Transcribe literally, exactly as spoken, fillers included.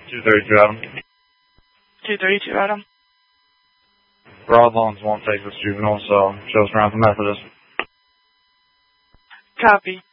two thirty-two, Adam. two thirty-two, Adam. Broadlawns won't take this juvenile, so show us around for Methodist. Copy.